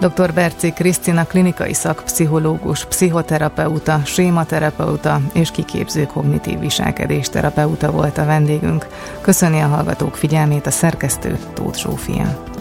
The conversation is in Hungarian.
Dr. Berczy Krisztina klinikai szakpszichológus, pszichoterapeuta, sématerapeuta és kiképző kognitív viselkedésterapeuta volt a vendégünk. Köszöni a hallgatók figyelmét a szerkesztő, Tóth Zsófia.